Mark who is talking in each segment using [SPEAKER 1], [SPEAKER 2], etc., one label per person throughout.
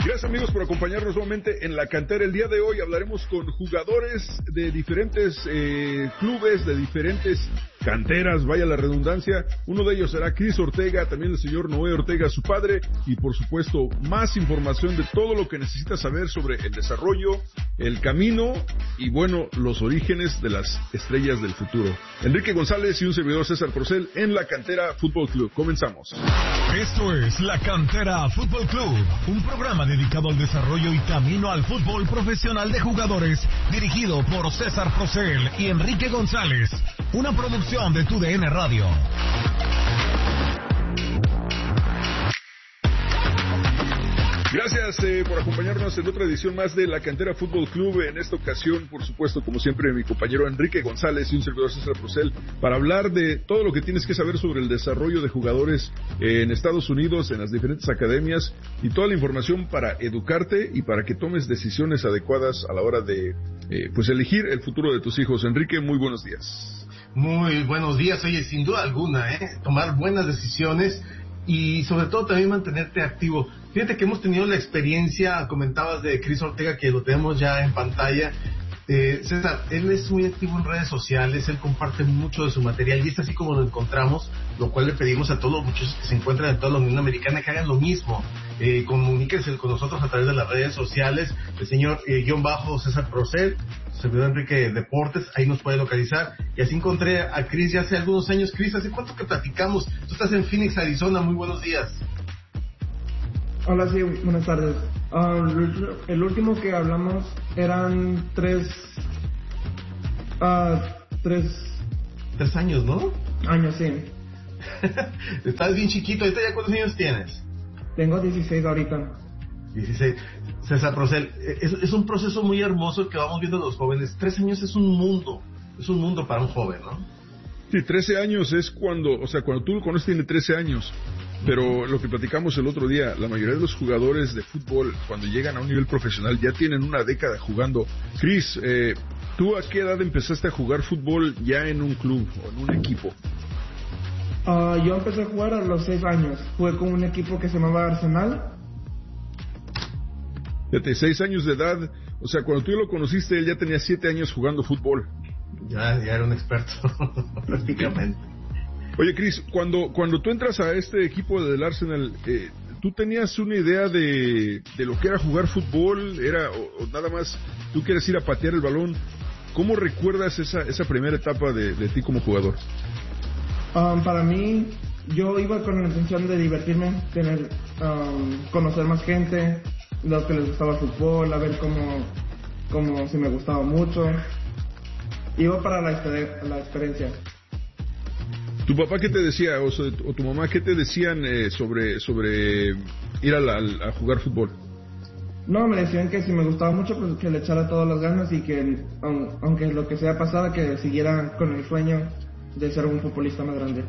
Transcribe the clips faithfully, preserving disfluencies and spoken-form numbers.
[SPEAKER 1] Gracias amigos por acompañarnos nuevamente en La Cantera. El día de hoy hablaremos con jugadores de diferentes eh, clubes, de diferentes canteras, vaya la redundancia. Uno de ellos será Cris Ortega, también el señor Noé Ortega, su padre, y por supuesto más información de todo lo que necesitas saber sobre el desarrollo, el camino y bueno, los orígenes de las estrellas del futuro. Enrique González y un servidor César Procel en La Cantera Fútbol Club. Comenzamos.
[SPEAKER 2] Esto es La Cantera Fútbol Club, un programa dedicado al desarrollo y camino al fútbol profesional de jugadores, dirigido por César Procel y Enrique González, una producción de Tu D N Radio.
[SPEAKER 1] Gracias eh, por acompañarnos en otra edición más de La Cantera Fútbol Club. En esta ocasión, por supuesto, como siempre, mi compañero Enrique González y un servidor César Procel para hablar de todo lo que tienes que saber sobre el desarrollo de jugadores eh, en Estados Unidos, en las diferentes academias y toda la información para educarte y para que tomes decisiones adecuadas a la hora de eh, pues elegir el futuro de tus hijos. Enrique, muy buenos días.
[SPEAKER 3] Muy buenos días. Oye, sin duda alguna, ¿eh? tomar buenas decisiones y sobre todo también mantenerte activo. Fíjate que hemos tenido la experiencia, comentabas de Cris Ortega, que lo tenemos ya en pantalla. Eh, César, él es muy activo en redes sociales, él comparte mucho de su material y es así como lo encontramos, lo cual le pedimos a todos los muchachos que se encuentran en toda la Unión Americana que hagan lo mismo. Eh, comuníquense con nosotros a través de las redes sociales, el señor eh, guión bajo César Procel, servidor Enrique Deportes, ahí nos puede localizar. Y así encontré a Cris ya hace algunos años. Cris, ¿hace cuánto que platicamos? Tú estás en Phoenix, Arizona, muy buenos días.
[SPEAKER 4] Hola, sí, buenas tardes. Uh, el último que hablamos eran tres... Uh, tres...
[SPEAKER 3] Tres años, ¿no?
[SPEAKER 4] Años, sí.
[SPEAKER 3] Estás bien chiquito. ¿Ahorita ya cuántos años tienes?
[SPEAKER 4] Tengo dieciséis ahorita.
[SPEAKER 3] dieciséis. César Procel, es, es un proceso muy hermoso que vamos viendo los jóvenes. Tres años es un mundo. Es un mundo para un joven, ¿no?
[SPEAKER 1] Sí, trece años es cuando, o sea, cuando tú lo conoces tiene trece años. Pero lo que platicamos el otro día, la mayoría de los jugadores de fútbol, cuando llegan a un nivel profesional, ya tienen una década jugando. Cris, eh, ¿tú a qué edad empezaste a jugar fútbol ya en un club o en un equipo?
[SPEAKER 4] Uh, yo empecé a jugar a los seis años. Jugué con un equipo que se llamaba Arsenal.
[SPEAKER 1] Fíjate, seis años de edad, o sea, cuando tú lo conociste, él ya tenía siete años jugando fútbol.
[SPEAKER 3] Ya, ya era un experto, prácticamente.
[SPEAKER 1] Oye, Cris, cuando cuando tú entras a este equipo del Arsenal, eh, ¿tú tenías una idea de, de lo que era jugar fútbol? Era o, o nada más tú quieres ir a patear el balón? ¿Cómo recuerdas esa esa primera etapa de, de ti como jugador?
[SPEAKER 4] Um, para mí, yo iba con la intención de divertirme, tener um, conocer más gente, los que les gustaba el fútbol, a ver cómo, cómo si me gustaba mucho. Iba para la, la experiencia.
[SPEAKER 1] ¿Tu papá qué te decía o, o tu mamá qué te decían eh, sobre sobre ir a, la, a jugar fútbol?
[SPEAKER 4] No, me decían que si me gustaba mucho, pues que le echara todas las ganas y que aunque lo que sea pasara, que siguiera con el sueño de ser un futbolista más grande.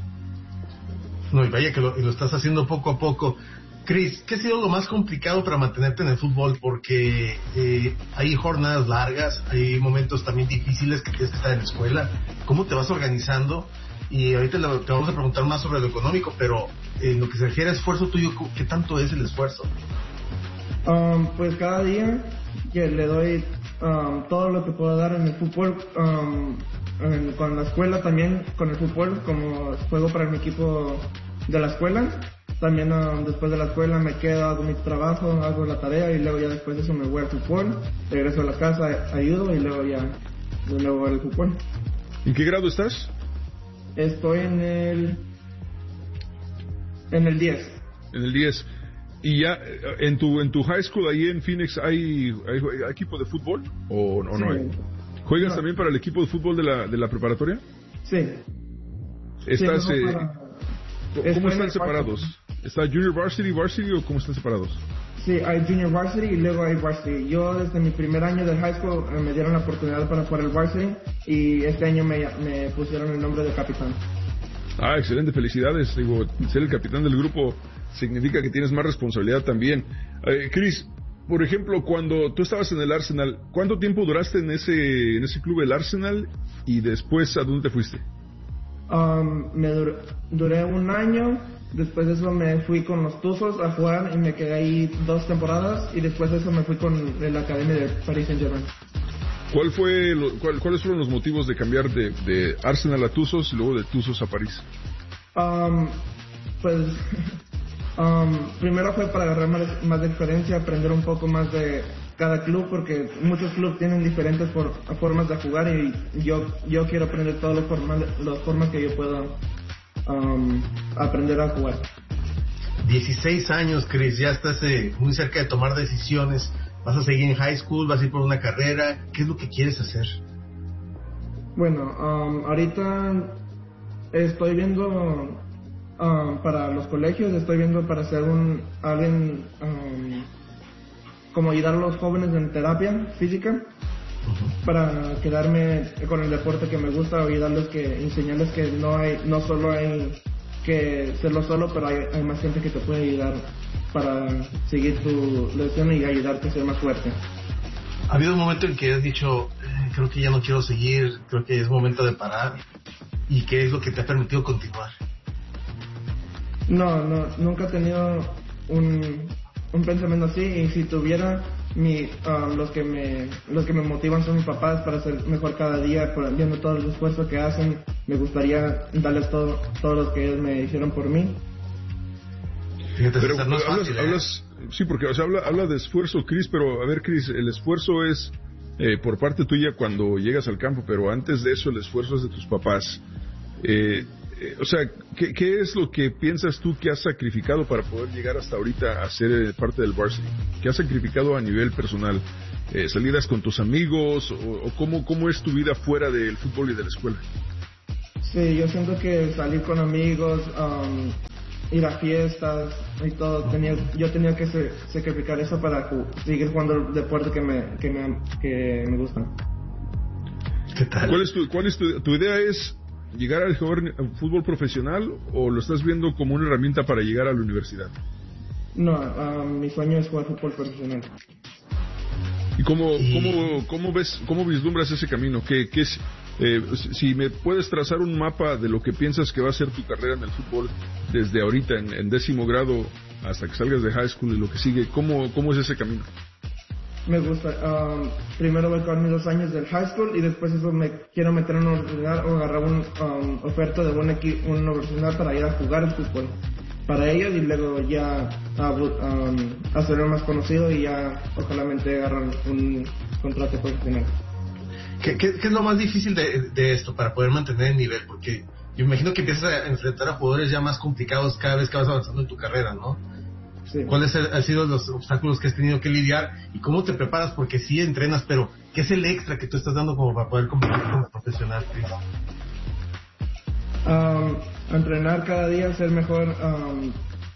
[SPEAKER 3] No, y vaya que lo, y lo estás haciendo poco a poco. Cris, ¿qué ha sido lo más complicado para mantenerte en el fútbol? Porque eh, hay jornadas largas, hay momentos también difíciles que tienes que estar en la escuela. ¿Cómo te vas organizando? Y ahorita te vamos a preguntar más sobre lo económico, pero en lo que se refiere a esfuerzo tuyo, ¿qué tanto es el esfuerzo?
[SPEAKER 4] Um, pues cada día que le doy um, todo lo que puedo dar en el fútbol, um, en, con la escuela también, con el fútbol, como juego para mi equipo de la escuela. También um, después de la escuela me quedo, hago mi trabajo, hago la tarea y luego ya después de eso me voy al fútbol, regreso a la casa, ayudo y luego ya de nuevo al fútbol.
[SPEAKER 1] ¿En qué grado estás?
[SPEAKER 4] Estoy en el en el diez.
[SPEAKER 1] En el diez. ¿Y ya en tu en tu high school ahí en Phoenix hay, hay, hay equipo de fútbol o, o
[SPEAKER 4] sí.
[SPEAKER 1] no hay? ¿Juegas
[SPEAKER 4] no.
[SPEAKER 1] también para el equipo de fútbol de la de la preparatoria?
[SPEAKER 4] Sí.
[SPEAKER 1] ¿Estás
[SPEAKER 4] sí,
[SPEAKER 1] eh,
[SPEAKER 4] para...
[SPEAKER 1] ¿Cómo están separados? ¿Está Junior Varsity, Varsity o cómo están separados?
[SPEAKER 4] Sí, hay Junior Varsity y luego hay Varsity. Yo desde mi primer año de high school eh, me dieron la oportunidad para jugar el Varsity y este año me, me pusieron el nombre de capitán.
[SPEAKER 1] Ah, excelente, felicidades. Digo, ser el capitán del grupo significa que tienes más responsabilidad también. Eh, Cris, por ejemplo, cuando tú estabas en el Arsenal, ¿cuánto tiempo duraste en ese en ese club, el Arsenal, y después a dónde te fuiste?
[SPEAKER 4] Um, me dur- duré un año Después de eso me fui con los Tuzos a jugar y me quedé ahí dos temporadas y después de eso me fui con la academia de Paris Saint-Germain.
[SPEAKER 1] ¿Cuál fue lo, cuál, ¿Cuáles fueron los motivos de cambiar de, de Arsenal a Tuzos y luego de Tuzos a París?
[SPEAKER 4] Um, pues um, primero fue para agarrar más, más de experiencia, aprender un poco más de cada club, porque muchos clubes tienen diferentes for, formas de jugar y yo yo quiero aprender todas las formas, las formas que yo pueda um, aprender a jugar.
[SPEAKER 3] dieciséis años, Chris, ya estás eh, muy cerca de tomar decisiones. ¿Vas a seguir en high school? ¿Vas a ir por una carrera? ¿Qué es lo que quieres hacer?
[SPEAKER 4] Bueno, um, ahorita estoy viendo um, para los colegios, estoy viendo para ser un alguien um, como ayudar a los jóvenes en terapia física, uh-huh. para quedarme con el deporte que me gusta, ayudarles, que enseñarles que no hay, no solo hay que serlo solo, pero hay, hay más gente que te puede ayudar para seguir tu lesión y ayudarte a ser más fuerte.
[SPEAKER 3] ¿Ha habido un momento en que has dicho, eh, creo que ya no quiero seguir, creo que es momento de parar? ¿Y qué es lo que te ha permitido continuar?
[SPEAKER 4] No, no, nunca he tenido un, un pensamiento así, y si tuviera, mi, um, los que me los que me motivan son mis papás para ser mejor cada día, por, viendo todo el esfuerzo que hacen. Me gustaría darles todo, todo lo que ellos me hicieron por mí.
[SPEAKER 3] Fíjate,
[SPEAKER 1] pero,
[SPEAKER 3] no es
[SPEAKER 1] hablas,
[SPEAKER 3] fácil, ¿eh?
[SPEAKER 1] hablas, sí, porque o sea, habla, habla de esfuerzo, Chris, pero a ver, Chris, el esfuerzo es eh, por parte tuya cuando llegas al campo, pero antes de eso el esfuerzo es de tus papás. Eh, eh, o sea, ¿qué, ¿qué es lo que piensas tú que has sacrificado para poder llegar hasta ahorita a ser eh, parte del varsity? ¿Qué has sacrificado a nivel personal? Eh, ¿Salidas con tus amigos? ¿O, o cómo, cómo es tu vida fuera del fútbol y de la escuela?
[SPEAKER 4] Sí, yo siento que salir con amigos, um, ir a fiestas y todo, tenía, yo tenía que se, sacrificar eso para ju- seguir jugando el deporte que me, que me, que me gusta.
[SPEAKER 3] ¿Qué tal?
[SPEAKER 1] ¿Cuál es tu, cuál es tu, tu idea es llegar al jugar fútbol profesional o lo estás viendo como una herramienta para llegar a la universidad?
[SPEAKER 4] No, um, mi sueño es jugar fútbol profesional.
[SPEAKER 1] ¿Y cómo, cómo, cómo ves, cómo vislumbras ese camino? ¿Qué, qué es, eh, si me puedes trazar un mapa de lo que piensas que va a ser tu carrera en el fútbol desde ahorita en, en décimo grado hasta que salgas de high school y lo que sigue, ¿cómo, cómo es ese camino?
[SPEAKER 4] Me gusta, um, primero voy con mis dos años del high school y después eso me quiero meter en una universidad o agarrar un um, oferta de una, equi- una universidad para ir a jugar el fútbol para ellos y luego ya a, um, hacerlo más conocido y ya ojalá agarrar un contrato profesional.
[SPEAKER 3] ¿Qué, qué, ¿Qué es lo más difícil de, de esto para poder mantener el nivel? Porque yo imagino que empiezas a enfrentar a jugadores ya más complicados cada vez que vas avanzando en tu carrera, ¿no?
[SPEAKER 4] Sí.
[SPEAKER 3] ¿Cuáles han sido los obstáculos que has tenido que lidiar y cómo te preparas? Porque sí entrenas, pero ¿qué es el extra que tú estás dando como para poder competir como profesional, Chris?
[SPEAKER 4] Um, entrenar cada día, ser mejor, um,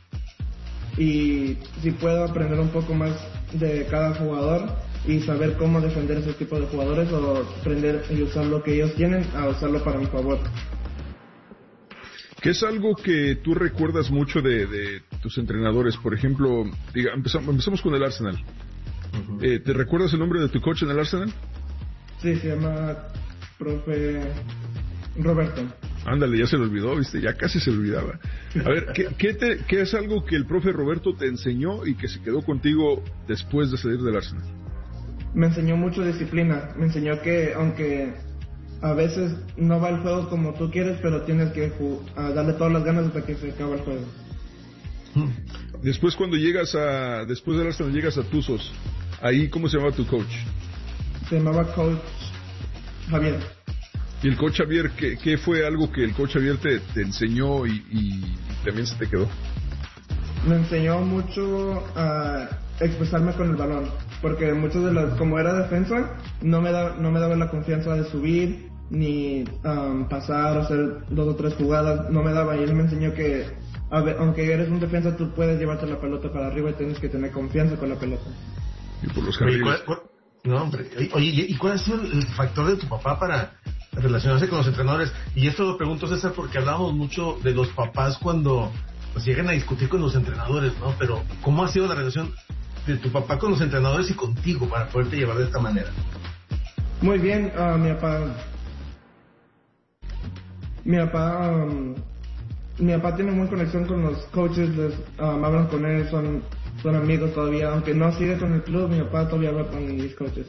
[SPEAKER 4] y si puedo aprender un poco más de cada jugador y saber cómo defender ese tipo de jugadores o aprender y usar lo que ellos tienen a usarlo para mi favor.
[SPEAKER 1] ¿Qué es algo que tú recuerdas mucho de, de tus entrenadores? Por ejemplo, diga, empezamos, empezamos con el Arsenal. Uh-huh. Eh, ¿Te recuerdas el nombre de tu coach en el Arsenal?
[SPEAKER 4] Sí, se llama profe Roberto.
[SPEAKER 1] Ándale, ya se lo olvidó, viste, ya casi se olvidaba. A ver, ¿qué, qué, te, ¿qué es algo que el profe Roberto te enseñó y que se quedó contigo después de salir del Arsenal?
[SPEAKER 4] Me enseñó mucho disciplina, me enseñó que aunque a veces no va el juego como tú quieres, pero tienes que uh, darle todas las ganas hasta que se acaba el juego.
[SPEAKER 1] Después cuando llegas a, después del Arsenal llegas a Tuzos, ahí ¿cómo se llamaba tu coach?
[SPEAKER 4] Se llamaba coach Javier.
[SPEAKER 1] ¿Y el coach Javier, qué, qué fue algo que el coach Javier te, te enseñó y, y también se te quedó?
[SPEAKER 4] Me enseñó mucho a expresarme con el balón, porque muchos de las, como era defensa, no me da, no me daba la confianza de subir, ni um, pasar o hacer dos o tres jugadas, no me daba, y él me enseñó que a ver, aunque eres un defensa, tú puedes llevarte la pelota para arriba y tienes que tener confianza con la pelota.
[SPEAKER 1] Y por los carriles.
[SPEAKER 3] No, hombre, oye, ¿y cuál ha sido el factor de tu papá para relacionarse con los entrenadores? Y esto lo pregunto, César, porque hablamos mucho de los papás cuando pues llegan a discutir con los entrenadores, ¿no? Pero ¿cómo ha sido la relación de tu papá con los entrenadores y contigo para poderte llevar de esta manera?
[SPEAKER 4] Muy bien, uh, mi papá mi papá um, mi papá tiene buena conexión con los coaches, les um, hablan con él, son, son amigos todavía, aunque no sigue con el club, mi papá todavía habla con mis coaches.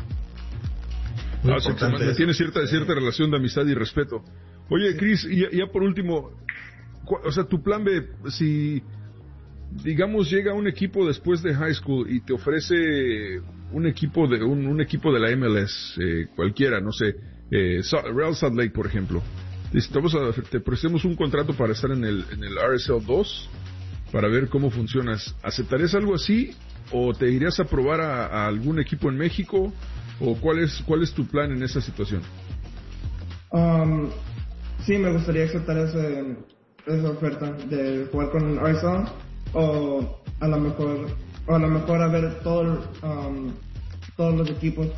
[SPEAKER 1] No, se tiene cierta, cierta relación de amistad y respeto. Oye, Chris, y ya, ya por último, o sea, tu plan B, si digamos llega un equipo después de high school y te ofrece un equipo de un, un equipo de la M L S, eh, cualquiera, no sé, eh, Real Salt Lake, por ejemplo, necesitamos a, te ofrecemos un contrato para estar en el en el R S L dos para ver cómo funcionas. ¿Aceptarías algo así o te irías a probar a, a algún equipo en México? ¿O cuál es cuál es tu plan en esa situación?
[SPEAKER 4] Um, sí, me gustaría aceptar ese, esa oferta de jugar con R S L o a lo mejor o a lo mejor a ver todo, um, todos los equipos.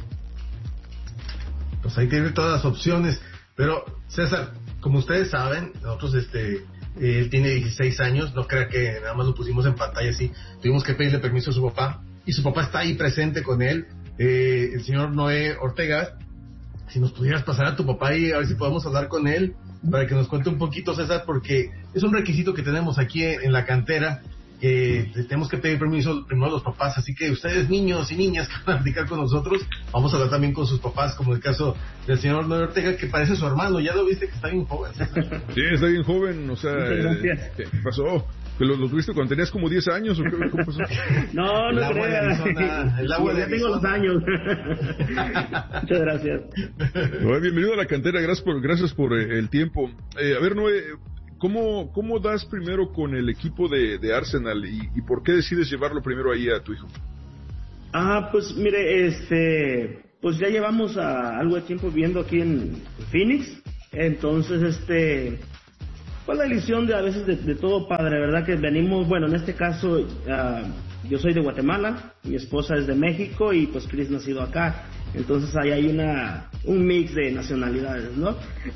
[SPEAKER 3] Pues ahí tiene todas las opciones. Pero César, como ustedes saben, nosotros este él tiene dieciséis años, no crea que nada más lo pusimos en pantalla así. Tuvimos que pedirle permiso a su papá y su papá está ahí presente con él. Eh, el señor Noé Ortega, si nos pudieras pasar a tu papá y a ver si podemos hablar con él para que nos cuente un poquito, César, porque es un requisito que tenemos aquí en, en la cantera, que eh, tenemos que pedir permiso primero a los papás, así que ustedes niños y niñas que van a platicar con nosotros, vamos a hablar también con sus papás, como el caso del señor Noé Ortega, que parece su hermano. Ya lo viste que está bien joven, César.
[SPEAKER 1] Sí, está bien joven, o sea, eh, ¿qué pasó? ¿Que lo, lo tuviste cuando tenías como diez años o qué, cómo pasó?
[SPEAKER 5] No, no creas.
[SPEAKER 3] El agua de
[SPEAKER 5] ya tengo los años. Muchas gracias.
[SPEAKER 1] Noé, bienvenido a la cantera, gracias por gracias por eh, el tiempo. Eh, a ver, Noé, ¿cómo, ¿cómo das primero con el equipo de, de Arsenal y, y por qué decides llevarlo primero ahí a tu hijo?
[SPEAKER 5] Ah, pues mire, este, pues ya llevamos a, algo de tiempo viviendo aquí en Phoenix, entonces este... Pues la ilusión de a veces de, de todo padre, ¿verdad? Que venimos, bueno, en este caso, uh, yo soy de Guatemala, mi esposa es de México y pues Chris nacido acá. Entonces ahí hay una un mix de nacionalidades, ¿no?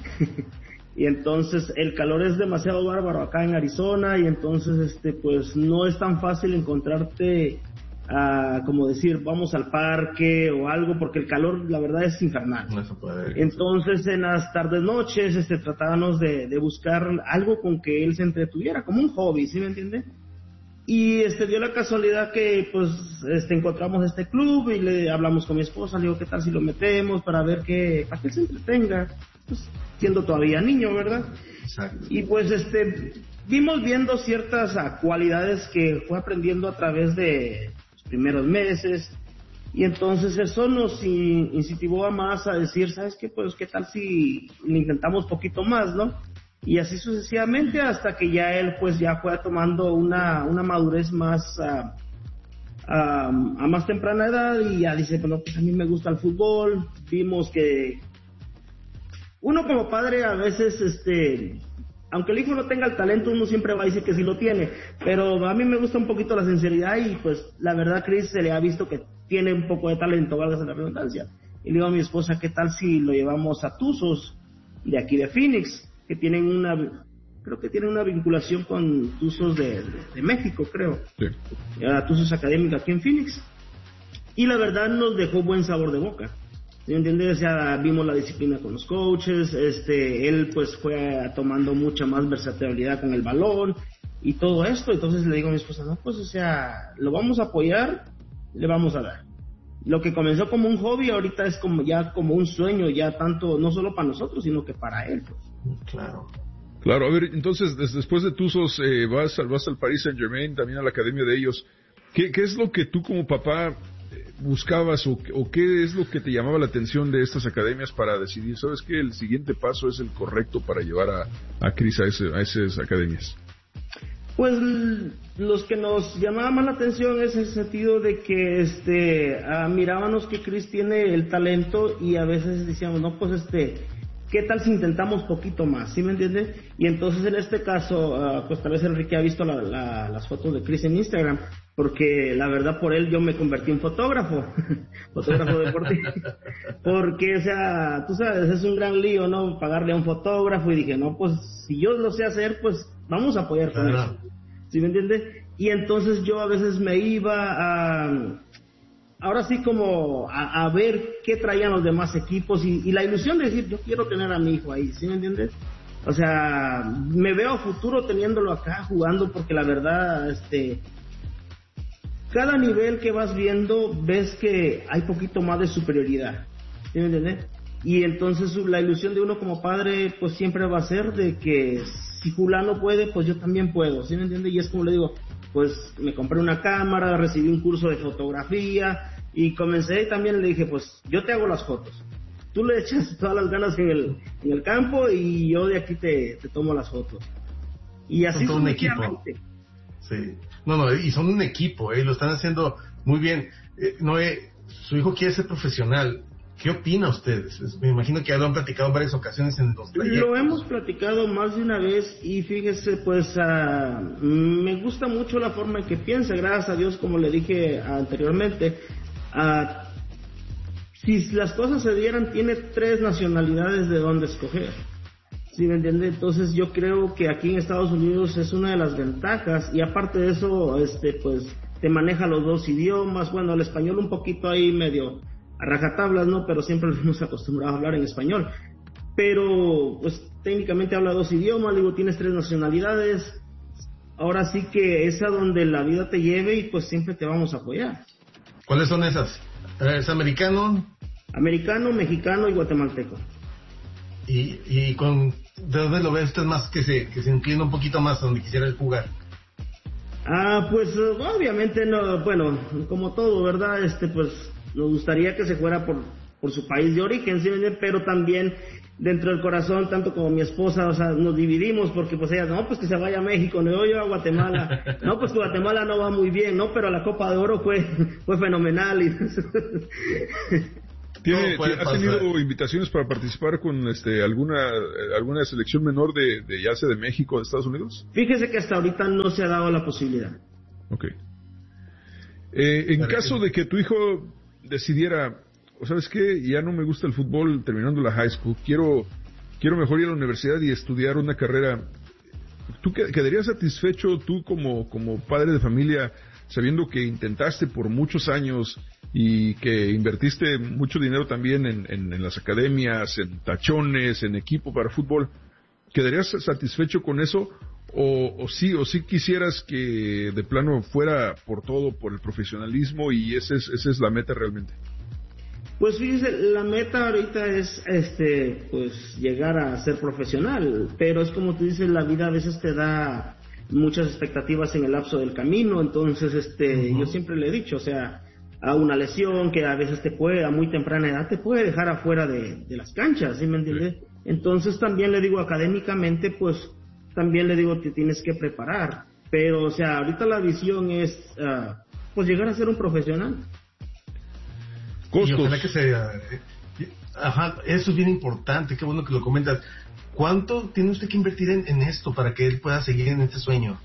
[SPEAKER 5] Y entonces el calor es demasiado bárbaro acá en Arizona y entonces este pues no es tan fácil encontrarte, uh, como decir, vamos al parque o algo, porque el calor la verdad es infernal.
[SPEAKER 3] No se puede.
[SPEAKER 5] Entonces en las tardes noches este tratábamos de, de buscar algo con que él se entretuviera, como un hobby, ¿sí me entiende? Y este dio la casualidad que pues este encontramos este club y le hablamos con mi esposa, le digo, ¿qué tal si lo metemos para ver que, para que él se entretenga? Pues siendo todavía niño, ¿verdad?
[SPEAKER 3] Exacto.
[SPEAKER 5] Y pues este vimos viendo ciertas uh, cualidades que fue aprendiendo a través de los primeros meses. Y entonces eso nos incentivó a más a decir, ¿sabes qué? Pues, ¿qué tal si le intentamos poquito más, no? Y así sucesivamente hasta que ya él, pues, ya fue tomando una, una madurez más, uh, uh, a más temprana edad y ya dice, bueno, pues a mí me gusta el fútbol. Vimos que uno como padre a veces, este... aunque el hijo no tenga el talento, uno siempre va a decir que sí lo tiene, pero a mí me gusta un poquito la sinceridad y pues la verdad Chris se le ha visto que tiene un poco de talento, valga la redundancia. Y le digo a mi esposa, ¿qué tal si lo llevamos a Tuzos de aquí de Phoenix? Que tienen una, creo que tienen una vinculación con Tuzos de, de, de México, creo.
[SPEAKER 1] Sí.
[SPEAKER 5] A Tuzos Académica aquí en Phoenix. Y la verdad nos dejó buen sabor de boca. ¿Sí me entiendes? Ya vimos la disciplina con los coaches, este, él pues fue tomando mucha más versatilidad con el balón y todo esto. Entonces le digo a mi esposa, no, pues o sea, lo vamos a apoyar, le vamos a dar. Lo que comenzó como un hobby ahorita es como ya como un sueño, ya tanto, no solo para nosotros, sino que para él, pues.
[SPEAKER 3] Claro.
[SPEAKER 1] Claro, a ver, entonces después de Tuzos eh, vas, vas al Paris Saint Germain, también a la academia de ellos. ¿Qué, qué es lo que tú como papá buscabas o, o qué es lo que te llamaba la atención de estas academias para decidir, sabes que el siguiente paso es el correcto para llevar a, a Chris a, ese, a esas academias?
[SPEAKER 5] Pues los que nos llamaban más la atención es el sentido de que este uh, mirábamos que Chris tiene el talento y a veces decíamos, no, pues este, ¿qué tal si intentamos poquito más? ¿Sí me entiendes? Y entonces en este caso, uh, pues tal vez Enrique ha visto la, la, las fotos de Chris en Instagram, porque la verdad por él yo me convertí en fotógrafo, fotógrafo deportivo, porque o sea, tú sabes, es un gran lío, ¿no? Pagarle a un fotógrafo y dije, no, pues si yo lo sé hacer, pues vamos a apoyar con eso, ¿sí me entiendes? Y entonces yo a veces me iba a, ahora sí como a, a ver qué traían los demás equipos y, y la ilusión de decir, yo quiero tener a mi hijo ahí, ¿sí me entiendes? O sea, me veo a futuro teniéndolo acá jugando, porque la verdad, este, cada nivel que vas viendo, ves que hay poquito más de superioridad, ¿sí me entiendes? Y entonces la ilusión de uno como padre, pues siempre va a ser de que si fulano puede, pues yo también puedo, ¿sí me entiendes? Y es como le digo, pues me compré una cámara, recibí un curso de fotografía y comencé, y también le dije, pues yo te hago las fotos. Tú le echas todas las ganas en el, en el campo y yo de aquí te, te tomo las fotos. Y así
[SPEAKER 3] son un equipo. Sí. No, no, y son un equipo, eh, lo están haciendo muy bien. Eh, Noé, su hijo quiere ser profesional. ¿Qué opina usted? Me imagino que ya lo han platicado en varias ocasiones en los talleres.
[SPEAKER 5] Lo hemos platicado más de una vez y fíjese, pues uh, me gusta mucho la forma en que piensa, gracias a Dios, como le dije anteriormente. Uh, si las cosas se dieran, tiene tres nacionalidades de donde escoger. ¿Sí me entiende? Entonces yo creo que aquí en Estados Unidos es una de las ventajas, y aparte de eso, este, pues te maneja los dos idiomas. Bueno, el español un poquito ahí medio a rajatablas, ¿no? Pero siempre nos hemos acostumbrado a hablar en español. Pero, pues técnicamente habla dos idiomas, digo, tienes tres nacionalidades. Ahora sí que es a donde la vida te lleve y pues siempre te vamos a apoyar.
[SPEAKER 3] ¿Cuáles son esas? ¿Es americano?
[SPEAKER 5] Americano, mexicano y guatemalteco.
[SPEAKER 3] Y, y con, ¿de dónde lo ve usted más que se, que se inclina un poquito más a donde quisiera jugar?
[SPEAKER 5] Ah, pues obviamente no, bueno, como todo, ¿verdad? Este, pues nos gustaría que se fuera por, por su país de origen, ¿sí? Pero también dentro del corazón, tanto como mi esposa, o sea, nos dividimos, porque pues ella, no, pues que se vaya a México, no, yo a Guatemala, no, pues que Guatemala no va muy bien, no, pero la Copa de Oro fue, fue fenomenal. Y
[SPEAKER 1] ¿Tiene, no, ¿Ha tenido invitaciones para participar con este alguna alguna selección menor de, de ya sea de México o de Estados Unidos?
[SPEAKER 5] Fíjese que hasta ahorita no se ha dado la posibilidad.
[SPEAKER 1] Ok. Eh, en caso de que tu hijo decidiera, o sabes qué, ya no me gusta el fútbol terminando la high school, quiero quiero mejor ir a la universidad y estudiar una carrera, ¿tú quedarías satisfecho tú como como padre de familia sabiendo que intentaste por muchos años y que invertiste mucho dinero también en, en, en las academias, en tachones, en equipo para fútbol? ¿Quedarías satisfecho con eso? O, o sí, o sí quisieras que de plano fuera por todo, por el profesionalismo, y esa es, esa es la meta realmente?
[SPEAKER 5] Pues fíjese, la meta ahorita es este pues llegar a ser profesional, pero es como tú dices, la vida a veces te da muchas expectativas en el lapso del camino. Entonces este uh-huh. yo siempre le he dicho, o sea, a una lesión que a veces te puede, a muy temprana edad, te puede dejar afuera de, de las canchas, ¿sí me entiendes? Sí. Entonces también le digo, académicamente, pues, también le digo, te tienes que preparar. Pero, o sea, ahorita la visión es, uh, pues, llegar a ser un profesional.
[SPEAKER 3] Costos. Y ojalá que sea, ajá, eso es bien importante, qué bueno que lo comentas. ¿Cuánto tiene usted que invertir en, en esto para que él pueda seguir en este sueño?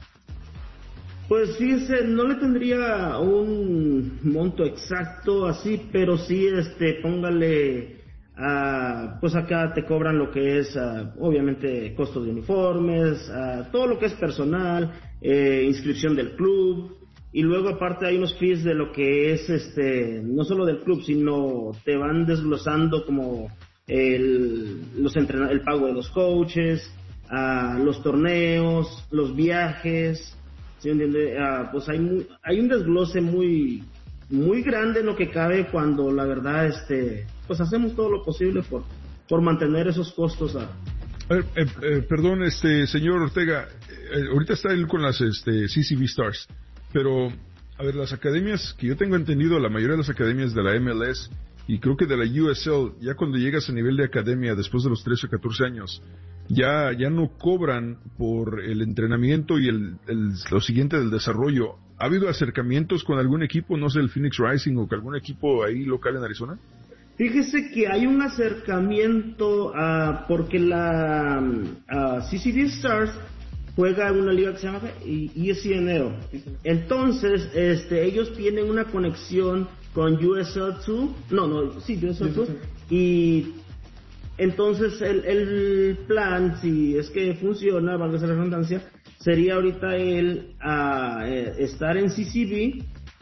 [SPEAKER 5] Pues fíjese, no le tendría un monto exacto así, pero sí, este, póngale, uh, pues acá te cobran lo que es, uh, obviamente, costos de uniformes, uh, todo lo que es personal, eh, inscripción del club, y luego aparte hay unos fees de lo que es, este, no solo del club, sino te van desglosando como el, los entren- el pago de los coaches, uh, los torneos, los viajes. ¿Sí entiende? Uh, pues hay muy, hay un desglose muy muy grande en lo que cabe, cuando la verdad este pues hacemos todo lo posible por por mantener esos costos a...
[SPEAKER 1] A ver, eh, eh, perdón, este señor Ortega, eh, ahorita está él con las este C C V Stars, pero a ver, las academias que yo tengo entendido, la mayoría de las academias de la M L S y creo que de la U S L, ya cuando llegas a nivel de academia después de los trece o catorce años, ya ya no cobran por el entrenamiento y el, el lo siguiente del desarrollo. ¿Ha habido acercamientos con algún equipo, no sé, el Phoenix Rising o con algún equipo ahí local en Arizona?
[SPEAKER 5] Fíjese que hay un acercamiento uh, porque la uh, C C V Stars juega en una liga que se llama E S N L. Entonces, este, ellos tienen una conexión con U S L dos, no, no, sí, U S L dos, y entonces el, el plan, si es que funciona, valga esa redundancia, sería ahorita el uh, estar en C C V,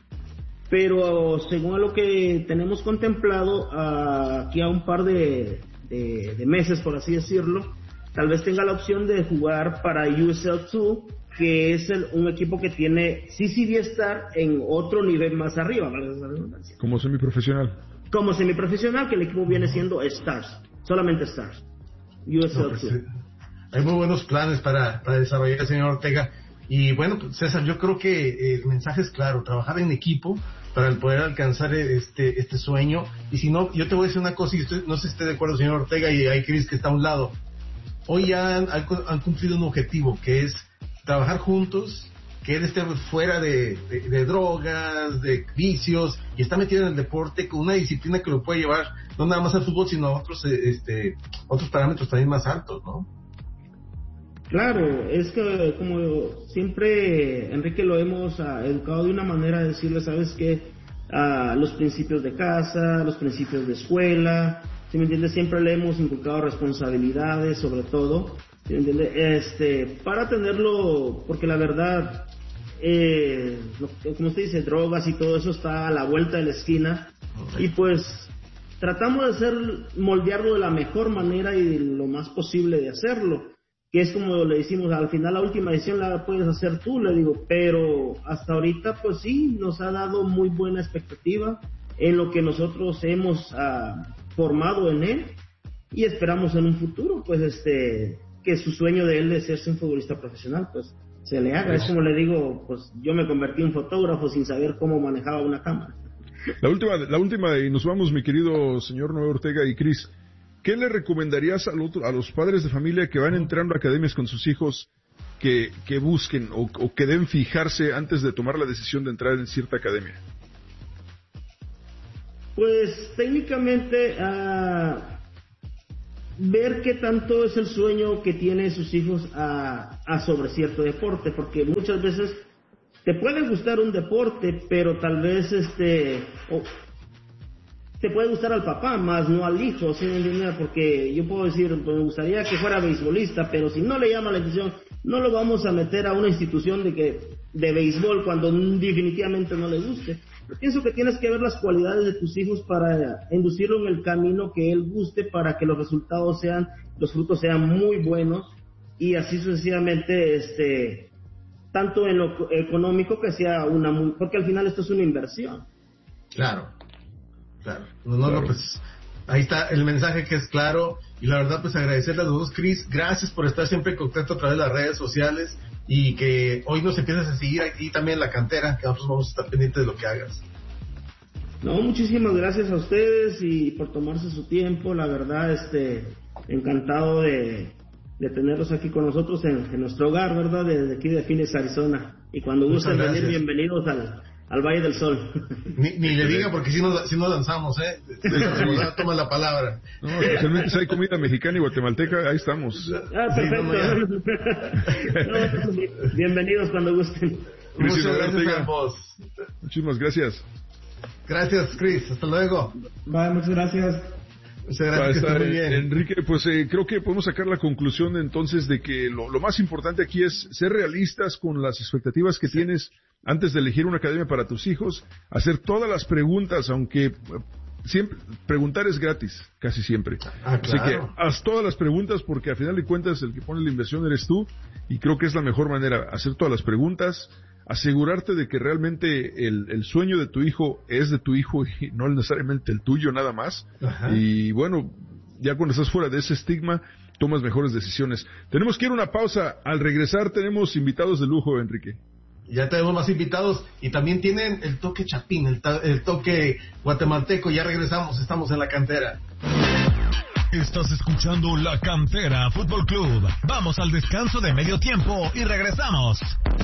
[SPEAKER 5] pero según lo que tenemos contemplado, uh, aquí a un par de, de, de meses, por así decirlo, tal vez tenga la opción de jugar para U S L dos, que es el, un equipo que tiene C C D Star en otro nivel más arriba, ¿vale?
[SPEAKER 1] Como semiprofesional.
[SPEAKER 5] Como semiprofesional, que el equipo viene siendo Stars, solamente Stars. U S L dos.
[SPEAKER 3] No, pues, hay muy buenos planes para, para desarrollar el señor Ortega. Y bueno, pues, César, yo creo que el mensaje es claro, trabajar en equipo para poder alcanzar este este sueño. Y si no, yo te voy a decir una cosa, y usted, no sé si esté de acuerdo, señor Ortega, y hay Chris que está a un lado. Hoy ya han, han cumplido un objetivo, que es trabajar juntos, que él esté fuera de, de, de drogas, de vicios, y está metido en el deporte con una disciplina que lo puede llevar no nada más al fútbol, sino a otros este otros parámetros también más altos, ¿no?
[SPEAKER 5] Claro, es que como siempre, Enrique, lo hemos uh, educado de una manera de decirle, ¿sabes qué? Uh, los principios de casa, los principios de escuela, ¿sí me entiendes? Siempre le hemos inculcado responsabilidades, sobre todo, ¿sí me entiendes? Este, para tenerlo, porque la verdad, eh, como usted dice, drogas y todo eso está a la vuelta de la esquina, y pues tratamos de hacer, moldearlo de la mejor manera y de lo más posible de hacerlo. Que es como le decimos, al final la última decisión la puedes hacer tú, le digo, pero hasta ahorita pues sí, nos ha dado muy buena expectativa en lo que nosotros hemos uh, formado en él, y esperamos en un futuro pues este que su sueño de él de ser un futbolista profesional pues se le haga. Es como le digo, pues yo me convertí en fotógrafo sin saber cómo manejaba una cámara.
[SPEAKER 1] La última, la última y nos vamos, mi querido señor Noé Ortega y Cris. ¿Qué le recomendarías a, lo, a los padres de familia que van entrando a academias con sus hijos que, que busquen o, o que deben fijarse antes de tomar la decisión de entrar en cierta academia?
[SPEAKER 5] Pues técnicamente uh, ver qué tanto es el sueño que tienen sus hijos a, a sobre cierto deporte, porque muchas veces te puede gustar un deporte, pero tal vez este... Oh, te puede gustar al papá, más no al hijo, ¿sí me entiendes? Porque yo puedo decir, pues me gustaría que fuera beisbolista, pero si no le llama la atención, no lo vamos a meter a una institución de que de béisbol cuando definitivamente no le guste. Yo pienso que tienes que ver las cualidades de tus hijos para inducirlo en el camino que él guste, para que los resultados sean, los frutos sean muy buenos, y así sucesivamente, este, tanto en lo económico que sea una muy, porque al final esto es una inversión.
[SPEAKER 3] Claro. Claro, no, no, no, pues ahí está el mensaje que es claro, y la verdad pues agradecerle a los dos, Chris, gracias por estar siempre en contacto a través de las redes sociales, y que hoy nos empieces a seguir aquí también en la cantera, que nosotros vamos a estar pendientes de lo que hagas.
[SPEAKER 5] No, muchísimas gracias a ustedes y por tomarse su tiempo, la verdad, este, encantado de, de tenerlos aquí con nosotros en, en nuestro hogar, ¿verdad? Desde aquí de Phoenix, Arizona, y cuando gusten venir, bienvenidos al al Valle del Sol.
[SPEAKER 3] Ni, ni le diga porque si nos, si nos lanzamos, ¿eh? Toma la palabra.
[SPEAKER 1] No, especialmente si hay comida mexicana y guatemalteca, ahí estamos.
[SPEAKER 5] Ah, perfecto. Sí, no, no, bienvenidos cuando gusten.
[SPEAKER 3] Muchas gracias a vos.
[SPEAKER 1] Muchísimas gracias.
[SPEAKER 3] Gracias, Chris. Hasta luego.
[SPEAKER 4] Bye, muchas gracias.
[SPEAKER 3] Muchas gracias, que esté muy bien.
[SPEAKER 1] Enrique, pues eh, creo que podemos sacar la conclusión entonces de que lo, lo más importante aquí es ser realistas con las expectativas que sí. tienes antes de elegir una academia para tus hijos, hacer todas las preguntas, aunque siempre preguntar es gratis, casi siempre.
[SPEAKER 3] Ah, claro.
[SPEAKER 1] Así que haz todas las preguntas, porque al final de cuentas el que pone la inversión eres tú, y creo que es la mejor manera, hacer todas las preguntas, asegurarte de que realmente el, el sueño de tu hijo es de tu hijo y no necesariamente el tuyo nada más. Ajá. Y bueno, ya cuando estás fuera de ese estigma, tomas mejores decisiones. Tenemos que ir a una pausa. Al regresar tenemos invitados de lujo, Enrique.
[SPEAKER 3] Ya tenemos más invitados y también tienen el toque chapín, el, ta- el toque guatemalteco. Ya regresamos, estamos en la cantera.
[SPEAKER 2] Estás escuchando La Cantera Fútbol Club. Vamos al descanso de medio tiempo y regresamos.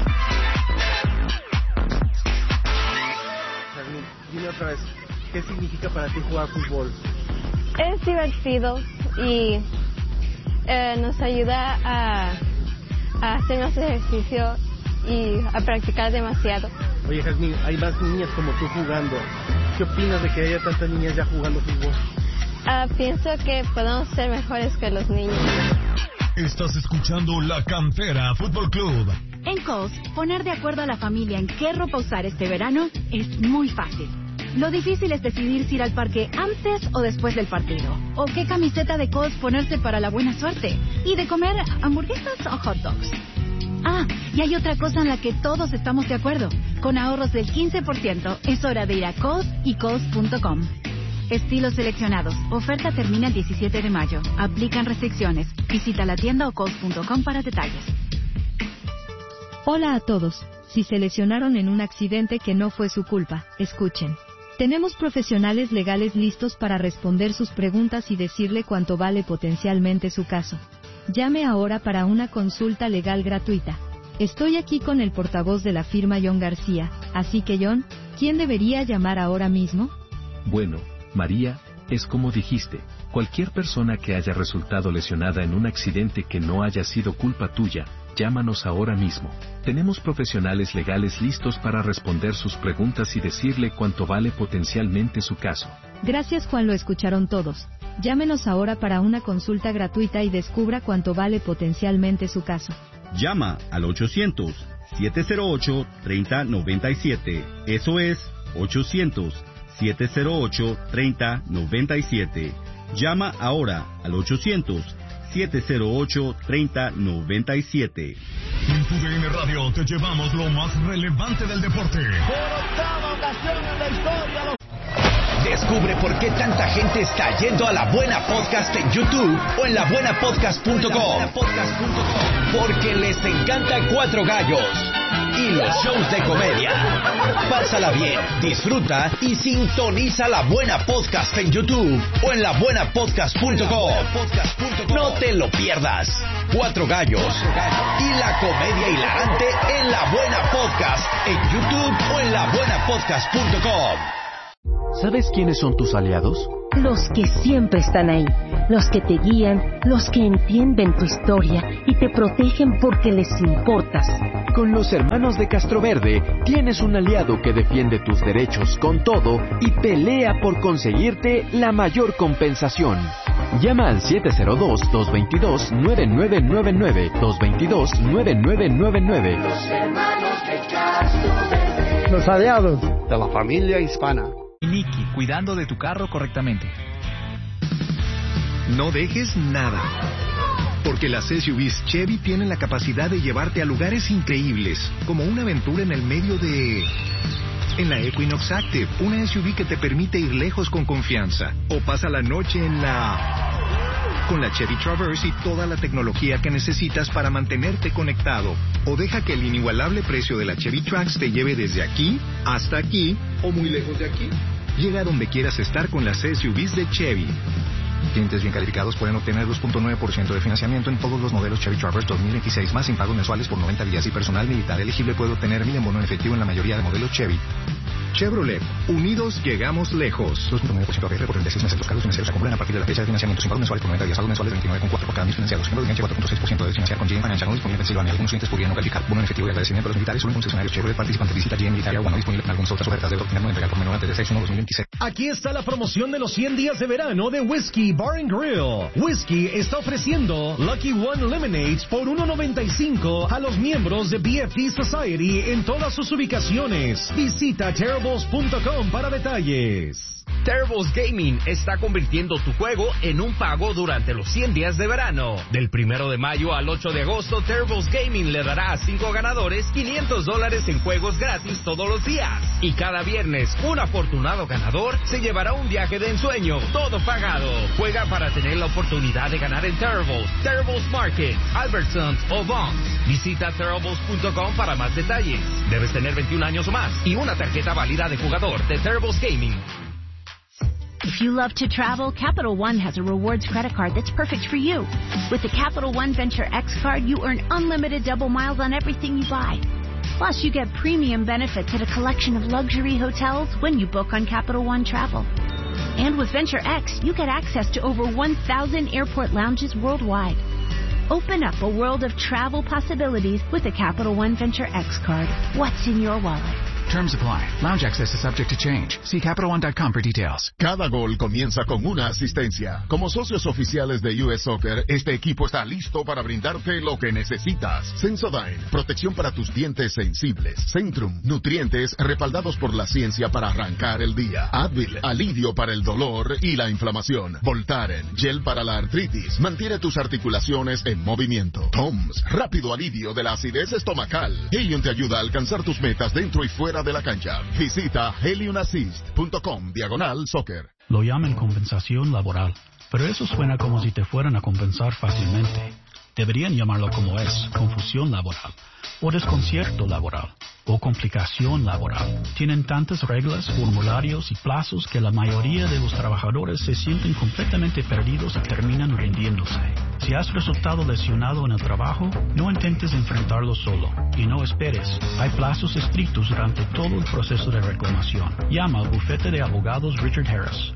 [SPEAKER 6] Dime otra vez, ¿qué significa para ti jugar fútbol?
[SPEAKER 7] Es divertido y eh, nos ayuda a, a hacer más ejercicio y a practicar demasiado.
[SPEAKER 6] Oye, Jazmín, hay más niñas como tú jugando. ¿Qué opinas de que haya tantas niñas ya jugando fútbol?
[SPEAKER 7] Uh, pienso que podemos ser mejores que los niños.
[SPEAKER 2] Estás escuchando La Cantera Fútbol Club.
[SPEAKER 8] En Kohl's, poner de acuerdo a la familia en qué ropa usar este verano es muy fácil. Lo difícil es decidir si ir al parque antes o después del partido. O qué camiseta de Colts ponerse para la buena suerte. Y de comer hamburguesas o hot dogs. Ah, y hay otra cosa en la que todos estamos de acuerdo. Con ahorros del quince por ciento, es hora de ir a Colts y Colts punto com. Estilos seleccionados. Oferta termina el diecisiete de mayo. Aplican restricciones. Visita la tienda o Colts punto com para detalles.
[SPEAKER 9] Hola a todos. Si se lesionaron en un accidente que no fue su culpa, escuchen. Tenemos profesionales legales listos para responder sus preguntas y decirle cuánto vale potencialmente su caso. Llame ahora para una consulta legal gratuita. Estoy aquí con el portavoz de la firma John García, así que John, ¿quién debería llamar ahora mismo?
[SPEAKER 10] Bueno, María, es como dijiste, cualquier persona que haya resultado lesionada en un accidente que no haya sido culpa tuya, llámanos ahora mismo. Tenemos profesionales legales listos para responder sus preguntas y decirle cuánto vale potencialmente su caso.
[SPEAKER 9] Gracias Juan, lo escucharon todos. Llámenos ahora para una consulta gratuita y descubra cuánto vale potencialmente su caso.
[SPEAKER 11] Llama al ochocientos, siete cero ocho, tres cero nueve siete. Eso es ochocientos, siete cero ocho, tres cero nueve siete. Llama ahora al ochocientos, siete cero ocho, tres cero nueve siete.
[SPEAKER 2] En tu D N Radio te llevamos lo más relevante del deporte.
[SPEAKER 12] Por octava ocasión en la historia, los...
[SPEAKER 13] Descubre por qué tanta gente está yendo a La Buena Podcast en YouTube o en la buena podcast punto com. Porque les encanta Cuatro Gallos y los shows de comedia. Pásala bien, disfruta y sintoniza La Buena Podcast en YouTube o en la buena podcast punto com. No te lo pierdas. Cuatro Gallos y la comedia hilarante en La Buena Podcast en YouTube o en la buena podcast punto com.
[SPEAKER 14] ¿Sabes quiénes son tus aliados?
[SPEAKER 15] Los que siempre están ahí, los que te guían, los que entienden tu historia y te protegen porque les importas.
[SPEAKER 14] Con los hermanos de Castroverde tienes un aliado que defiende tus derechos con todo y pelea por conseguirte la mayor compensación. Llama al siete cero dos, dos dos dos, nueve nueve nueve nueve, dos dos dos, nueve nueve nueve nueve.
[SPEAKER 12] Los hermanos de Castroverde.
[SPEAKER 16] Los aliados de la familia hispana.
[SPEAKER 17] Nicky, cuidando de tu carro correctamente.
[SPEAKER 18] No dejes nada, porque las S U Vs Chevy tienen la capacidad de llevarte a lugares increíbles, como una aventura en el medio de... En la Equinox Active, una S U V que te permite ir lejos con confianza. O pasa la noche en la... Con la Chevy Traverse y toda la tecnología que necesitas para mantenerte conectado. O deja que el inigualable precio de la Chevy Trax te lleve desde aquí hasta aquí o muy lejos de aquí. Llega a donde quieras estar con las S U Vs de Chevy. Clientes bien calificados pueden obtener dos punto nueve por ciento de financiamiento en todos los modelos Chevy Traverse dos mil veintiséis más sin pagos mensuales por noventa días y personal militar elegible puede obtener mil en bono en efectivo en la mayoría de modelos Chevy. Chevrolet, unidos llegamos lejos. dos punto nueve por ciento A P R por treinta y seis meses. Los cargos financieros se acumulan a partir de la fecha de financiamiento sin pagos mensuales por noventa días. Pagos mensuales veintinueve coma cuatro por cada mes financiados. Número de vigencia cuatro punto seis por ciento de financiar con G M Financial no disponible en Pensilvania. Algunos clientes podrían no calificar. Bono en efectivo y agradecimiento a los militares. Solo en concesionarios Chevrolet participantes. Visita G M Italia o no disponible en algunas otras ofertas. Debe obtener no entregar por menor antes de seis uno dos mil veintiséis.
[SPEAKER 2] Aquí está la promoción de los cien días de verano de Whiskey Bar and Grill. Whiskey está ofreciendo Lucky One Lemonades por uno noventa y cinco a los miembros de B F D Society en todas sus ubicaciones. Visita terribles punto com para detalles.
[SPEAKER 19] Terribles Gaming está convirtiendo tu juego en un pago durante los cien días de verano. Del primero de mayo al ocho de agosto, Terribles Gaming le dará a cinco ganadores quinientos dólares en juegos gratis todos los días. Y cada viernes, un afortunado ganador se llevará un viaje de ensueño, todo pagado. Juega para tener la oportunidad de ganar en Terribles, Terribles Market, Albertsons o Vons. Visita terribles punto com para más detalles. Debes tener veintiún años o más y una tarjeta válida de jugador de Terribles Gaming.
[SPEAKER 8] If you love to travel, Capital One has a rewards credit card that's perfect for you. With the Capital One Venture X card, you earn unlimited double miles on everything you buy. Plus, you get premium benefits at a collection of luxury hotels when you book on Capital One Travel. And with Venture X, you get access to over one thousand airport lounges worldwide. Open up a world of travel possibilities with the Capital One Venture X card. What's in your wallet?
[SPEAKER 17] Terms apply. Lounge access is subject to change. See Capital One dot com for details.
[SPEAKER 20] Cada gol comienza con una asistencia. Como socios oficiales de U S Soccer, este equipo está listo para brindarte lo que necesitas. Sensodyne, protección para tus dientes sensibles. Centrum, nutrientes respaldados por la ciencia para arrancar el día. Advil, alivio para el dolor y la inflamación. Voltaren, gel para la artritis. Mantiene tus articulaciones en movimiento. Toms, rápido alivio de la acidez estomacal. Helium te ayuda a alcanzar tus metas dentro y fuera de la cancha. Visita helium assist punto com diagonal soccer.
[SPEAKER 21] Lo llaman compensación laboral, pero eso suena como si te fueran a compensar fácilmente. Deberían llamarlo como es, confusión laboral, o desconcierto laboral, o complicación laboral. Tienen tantas reglas, formularios y plazos que la mayoría de los trabajadores se sienten completamente perdidos y terminan rindiéndose. Si has resultado lesionado en el trabajo, no intentes enfrentarlo solo y no esperes. Hay plazos estrictos durante todo el proceso de reclamación. Llama al bufete de abogados Richard Harris.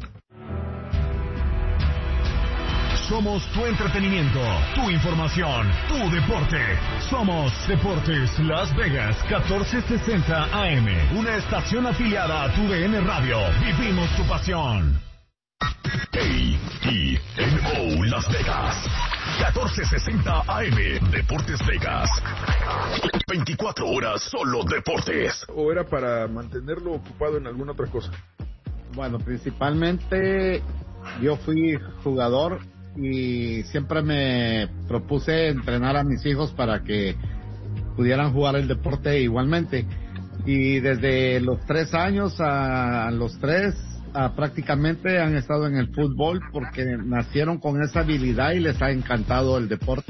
[SPEAKER 2] Somos tu entretenimiento, tu información, tu deporte. Somos Deportes Las Vegas catorce sesenta A M, una estación afiliada a tu D N Radio. Vivimos tu pasión. A T N O Las Vegas catorce sesenta A M, Deportes Vegas. veinticuatro horas solo deportes.
[SPEAKER 1] ¿O era para mantenerlo ocupado en alguna otra cosa?
[SPEAKER 22] Bueno, principalmente yo fui jugador y siempre me propuse entrenar a mis hijos para que pudieran jugar el deporte igualmente. Y desde los tres años a los tres a prácticamente han estado en el fútbol porque nacieron con esa habilidad y les ha encantado el deporte.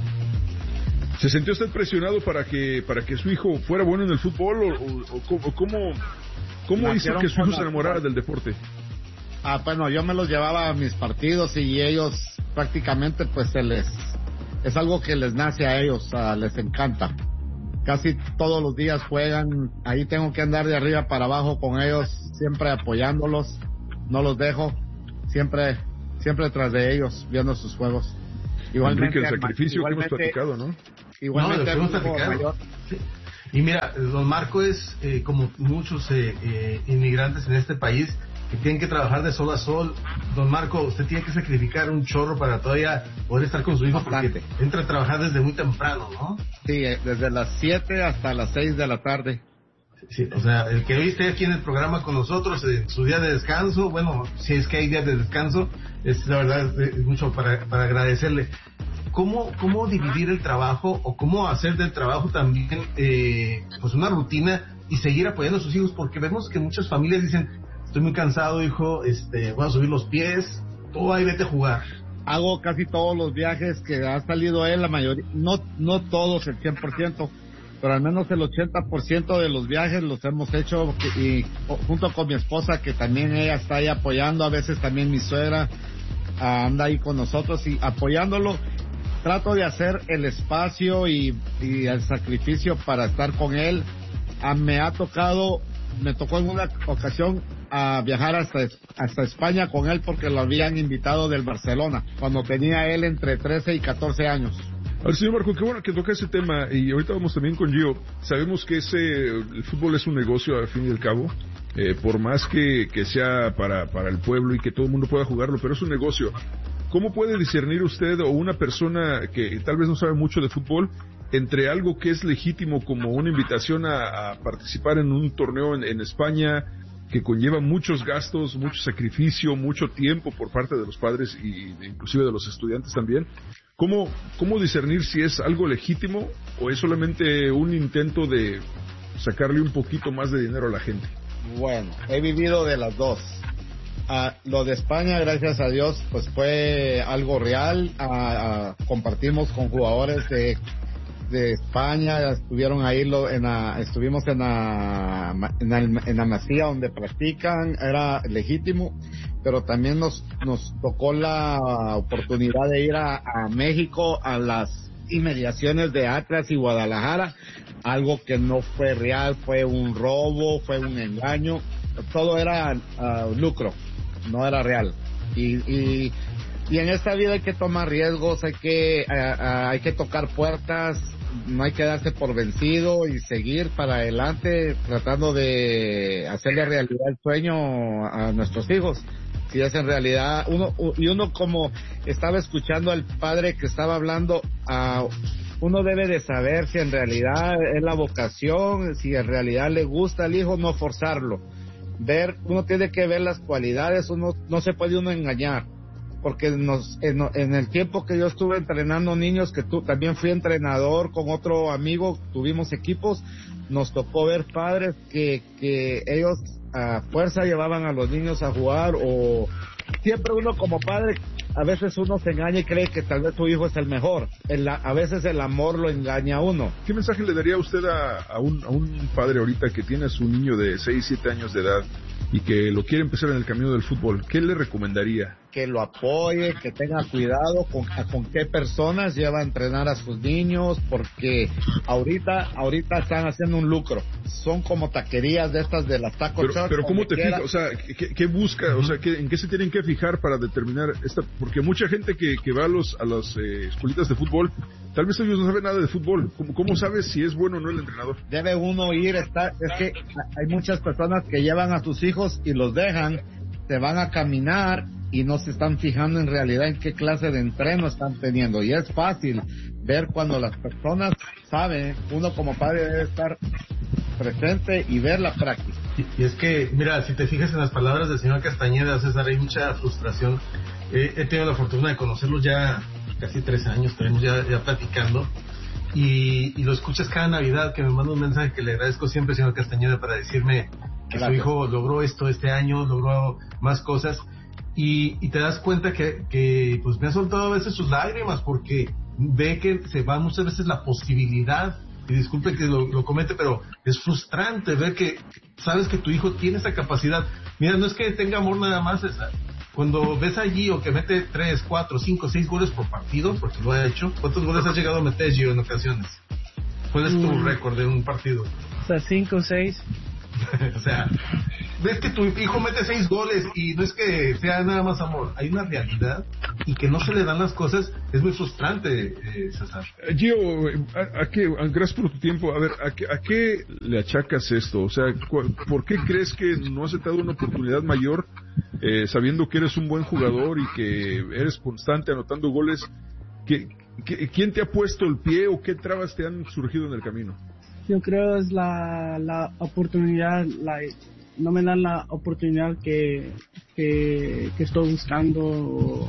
[SPEAKER 1] ¿Se sintió usted presionado para que para que su hijo fuera bueno en el fútbol o, o, o cómo, cómo hizo que su hijo se enamorara del deporte?
[SPEAKER 22] Ah, bueno, yo me los llevaba a mis partidos y ellos prácticamente pues se les es algo que les nace a ellos, uh, les encanta. Casi todos los días juegan, ahí tengo que andar de arriba para abajo con ellos, siempre apoyándolos, no los dejo, siempre siempre tras de ellos, viendo sus juegos.
[SPEAKER 1] Igualmente, Enrique, el sacrificio igualmente, que hemos platicado, ¿no?
[SPEAKER 22] Igualmente,
[SPEAKER 3] no, hemos platicado. Sí. Y mira, don Marco es eh, como muchos eh, eh, inmigrantes en este país que tienen que trabajar de sol a sol. Don Marco, usted tiene que sacrificar un chorro para todavía poder estar con su hijo porque entra a trabajar desde muy temprano, ¿no?
[SPEAKER 22] Sí, desde las siete hasta las seis de la tarde.
[SPEAKER 3] Sí, o sea, el que hoy esté aquí en el programa con nosotros, en su día de descanso, bueno, si es que hay días de descanso, es la verdad es mucho para, para agradecerle. ¿Cómo, ¿Cómo dividir el trabajo o cómo hacer del trabajo también eh, pues una rutina y seguir apoyando a sus hijos? Porque vemos que muchas familias dicen, estoy muy cansado, hijo, este, voy a subir los pies, todo ahí, vete a jugar.
[SPEAKER 22] Hago casi todos los viajes que ha salido él, la mayoría, no, no todos el cien por ciento, pero al menos el ochenta por ciento de los viajes los hemos hecho y junto con mi esposa, que también ella está ahí apoyando, a veces también mi suegra uh, anda ahí con nosotros y apoyándolo. Trato de hacer el espacio y, y el sacrificio para estar con él. Uh, me ha tocado, me tocó en una ocasión a viajar hasta, hasta España con él porque lo habían invitado del Barcelona, cuando tenía él entre trece y catorce años.
[SPEAKER 1] A ver, señor Marco, qué bueno que toca ese tema, y ahorita vamos también con Gio. Sabemos que ese, el fútbol es un negocio al fin y al cabo, eh, por más que, que sea para, para el pueblo y que todo el mundo pueda jugarlo, pero es un negocio. ¿Cómo puede discernir usted o una persona que tal vez no sabe mucho de fútbol entre algo que es legítimo como una invitación a, a participar en un torneo en, en España, que conlleva muchos gastos, mucho sacrificio, mucho tiempo por parte de los padres y inclusive de los estudiantes también? ¿Cómo, cómo discernir si es algo legítimo o es solamente un intento de sacarle un poquito más de dinero a la gente?
[SPEAKER 22] Bueno, he vivido de las dos. Uh, lo de España, gracias a Dios, pues fue algo real. Uh, uh, compartimos con jugadores de de España, estuvieron ahí lo, en la, estuvimos en la, en la en la Masía donde practican, era legítimo, pero también nos nos tocó la oportunidad de ir a, a México, a las inmediaciones de Atlas y Guadalajara, algo que no fue real, fue un robo, fue un engaño, todo era uh, lucro, no era real. Y, y y en esta vida hay que tomar riesgos, hay que uh, uh, hay que tocar puertas. no hay que darse por vencido y seguir para adelante tratando de hacerle realidad el sueño a nuestros hijos. Si es en realidad uno, y uno como estaba escuchando al padre que estaba hablando, uh, uno debe de saber si en realidad es la vocación, si en realidad le gusta al hijo, no forzarlo. Ver, uno tiene que ver las cualidades, uno no se puede uno engañar. Porque nos, en, en el tiempo que yo estuve entrenando niños, que tú también fui entrenador con otro amigo, tuvimos equipos, nos tocó ver padres que, que ellos a fuerza llevaban a los niños a jugar, o siempre uno como padre, a veces uno se engaña y cree que tal vez su hijo es el mejor. El, a veces el amor lo engaña a uno.
[SPEAKER 1] ¿Qué mensaje le daría usted a, a, un, a un padre ahorita que tiene a su niño de seis, siete años de edad y que lo quiere empezar en el camino del fútbol? ¿Qué le recomendaría?
[SPEAKER 22] Que lo apoye, que tenga cuidado con, con qué personas lleva a entrenar a sus niños, porque ahorita ahorita están haciendo un lucro. Son como taquerías de estas de las tacos.
[SPEAKER 1] Pero, pero ¿cómo te fijas? O sea, ¿qué, qué busca? O sea, ¿qué, ¿en qué se tienen que fijar para determinar esta? Porque mucha gente que, que va a los a las eh, escuelitas de fútbol, tal vez ellos no saben nada de fútbol. ¿Cómo, cómo sabes si es bueno o no el entrenador?
[SPEAKER 22] Debe uno ir, está, es que hay muchas personas que llevan a sus hijos y los dejan, se van a caminar y no se están fijando en realidad en qué clase de entreno están teniendo. Y es fácil ver cuando las personas saben, uno como padre debe estar presente y ver la práctica.
[SPEAKER 3] Y, y es que, mira, si te fijas en las palabras del señor Castañeda, César, hay mucha frustración. Eh, he tenido la fortuna de conocerlo ya casi tres años, tenemos ya, ya platicando. Y, y lo escuchas cada Navidad, que me manda un mensaje que le agradezco siempre, señor Castañeda, para decirme que Gracias. Su hijo logró esto este año, logró más cosas. Y, y te das cuenta que, que pues me ha soltado a veces sus lágrimas porque ve que se va muchas veces la posibilidad, y disculpe que lo, lo comente, pero es frustrante ver que sabes que tu hijo tiene esa capacidad. Mira, no es que tenga amor nada más, esa. Cuando ves a Gio que mete tres, cuatro, cinco, seis goles por partido, porque lo ha hecho, ¿cuántos goles has llegado a meter, Gio, en ocasiones? ¿Cuál es tu mm. récord de un partido?
[SPEAKER 4] O sea, cinco o seis.
[SPEAKER 3] O sea, ves que tu hijo mete seis goles y no es que sea nada más amor, hay una realidad y que no se le dan las cosas, es muy frustrante, eh, César.
[SPEAKER 1] Gio, ¿a, a qué, gracias por tu tiempo, a ver, ¿a qué, ¿a qué le achacas esto? O sea, ¿por qué crees que no has dado una oportunidad mayor, eh, sabiendo que eres un buen jugador y que eres constante anotando goles? ¿Qué, qué, ¿Quién te ha puesto el pie o qué trabas te han surgido en el camino?
[SPEAKER 4] Yo creo es la, la oportunidad, la, no me dan la oportunidad que, que, que estoy buscando,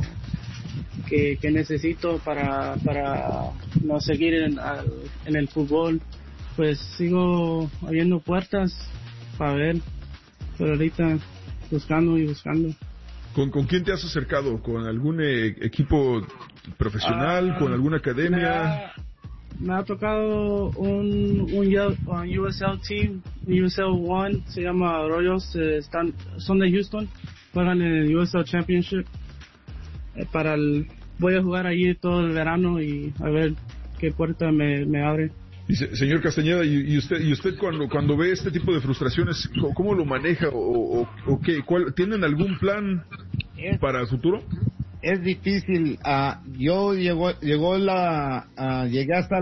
[SPEAKER 4] que, que necesito para, para no seguir en, en el fútbol. Pues sigo abriendo puertas para ver, pero ahorita buscando y buscando.
[SPEAKER 1] ¿Con, con quién te has acercado? ¿Con algún eh, equipo profesional? Uh, ¿Con alguna academia?
[SPEAKER 4] Me ha tocado un, un, un U S L team, U S L uno, se llama Royals, eh, están, son de Houston, juegan en el U S L Championship. Eh, para el, voy a jugar allí todo el verano y a ver qué puerta me, me abre.
[SPEAKER 1] Y se, señor Castañeda, ¿y, y usted y usted cuando cuando ve este tipo de frustraciones, cómo, cómo lo maneja o, o, o qué? ¿Cuál, ¿Tienen algún plan para el futuro?
[SPEAKER 22] Es difícil. Uh, yo llegó llegó la uh, llegué hasta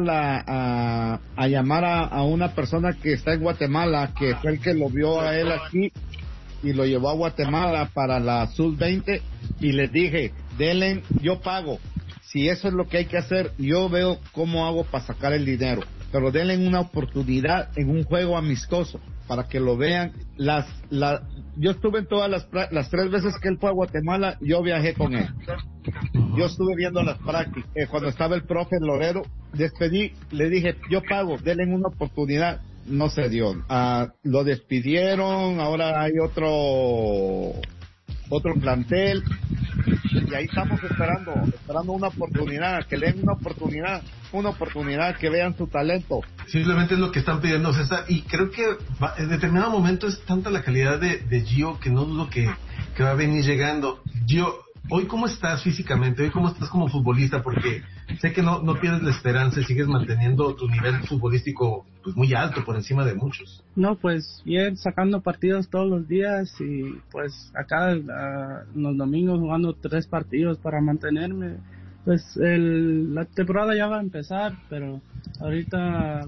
[SPEAKER 22] la uh, a llamar a, a una persona que está en Guatemala, que fue el que lo vio a él aquí y lo llevó a Guatemala para la sub veinte, y les dije, denle, yo pago. Si eso es lo que hay que hacer, yo veo cómo hago para sacar el dinero, pero denle una oportunidad en un juego amistoso para que lo vean. Las, la, yo estuve en todas las, las tres veces que él fue a Guatemala, yo viajé con él. Yo estuve viendo las prácticas. Eh, cuando estaba el profe Lorero, despedí, le dije, yo pago, denle una oportunidad. No se dio. Uh, lo despidieron, ahora hay otro otro plantel y ahí estamos esperando, esperando una oportunidad, que le den una oportunidad, una oportunidad, que vean su talento.
[SPEAKER 3] Simplemente es lo que están pidiendo, César, y creo que va, en determinado momento es tanta la calidad de, de Gio que no dudo que, que va a venir llegando. Gio, hoy cómo estás físicamente, hoy cómo estás como futbolista, porque sé que no, no pierdes la esperanza y sigues manteniendo tu nivel futbolístico pues muy alto, por encima de muchos.
[SPEAKER 4] No, pues bien, sacando partidos todos los días y pues acá uh, los domingos jugando tres partidos para mantenerme Pues el, la temporada ya va a empezar, pero ahorita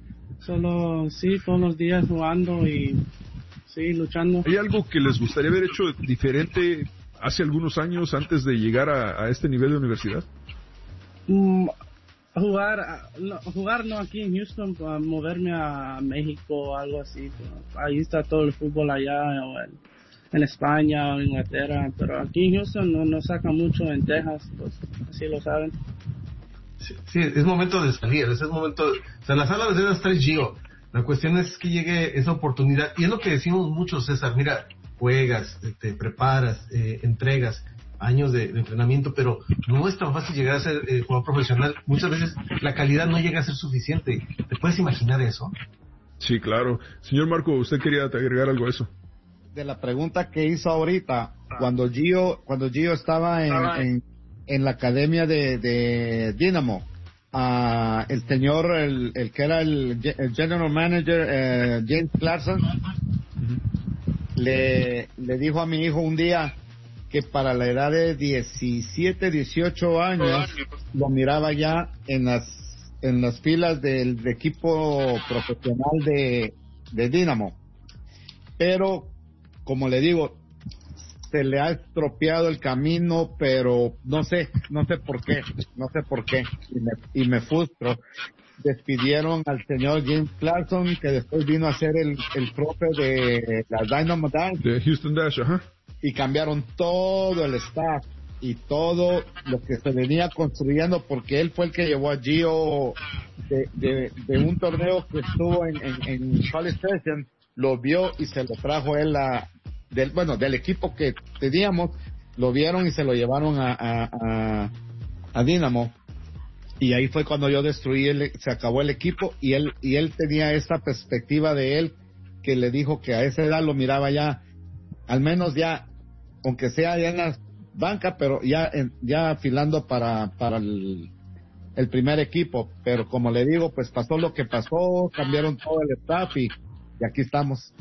[SPEAKER 4] solo sí, todos los días jugando y sí, luchando.
[SPEAKER 1] ¿Hay algo que les gustaría haber hecho diferente hace algunos años antes de llegar a, a este nivel de universidad?
[SPEAKER 4] Mm, jugar, no, jugar no aquí en Houston, para moverme a México o algo así. Ahí está todo el fútbol allá, o en, en España o Inglaterra, pero aquí en Houston no, no saca mucho, en Texas, pues así lo saben.
[SPEAKER 3] Sí, sí, es momento de salir, es el momento, o sea, la sala de estar Gio. La cuestión es que llegue esa oportunidad, y es lo que decimos mucho, César, mira, juegas, te preparas, eh, entregas años de, de entrenamiento, pero no es tan fácil llegar a ser eh, jugador profesional. Muchas veces la calidad no llega a ser suficiente. ¿Te puedes imaginar eso?
[SPEAKER 1] Sí, claro. Señor Marco, ¿usted quería agregar algo a eso?
[SPEAKER 22] De la pregunta que hizo ahorita, cuando Gio, cuando Gio estaba en, en, en la academia de, de Dynamo, uh, el señor, el, el que era el, el general manager, eh, James Clarkson, uh-huh. le, le dijo a mi hijo un día que para la edad de diecisiete, dieciocho años lo miraba ya en las en las filas del, del equipo profesional de, de Dynamo. Pero, como le digo, se le ha estropeado el camino, pero no sé, no sé por qué, no sé por qué, y me, y me frustro. Despidieron al señor James Clarkson, que después vino a ser el, el profe de la Dynamo Dash.
[SPEAKER 1] De Houston Dash, ajá.
[SPEAKER 22] Y cambiaron todo el staff y todo lo que se venía construyendo, porque él fue el que llevó a Gio de, de, de un torneo que estuvo en, en, en College Station, lo vio y se lo trajo él a, del, bueno, del equipo que teníamos, lo vieron y se lo llevaron a, a, a, a Dynamo. Y ahí fue cuando yo destruí, el, se acabó el equipo, y él y él tenía esta perspectiva de él, que le dijo que a esa edad lo miraba ya, al menos ya, aunque sea ya en la banca, pero ya en, ya afilando para para el, el primer equipo. Pero como le digo, pues pasó lo que pasó, cambiaron todo el staff y, y aquí estamos.